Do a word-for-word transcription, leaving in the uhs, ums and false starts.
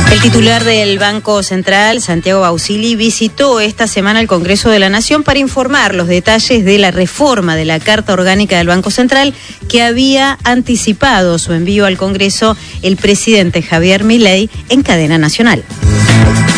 El titular del Banco Central, Santiago Bausili, visitó esta semana el Congreso de la Nación para informar los detalles de la reforma de la Carta Orgánica del Banco Central que había anticipado su envío al Congreso el presidente Javier Milei en cadena nacional.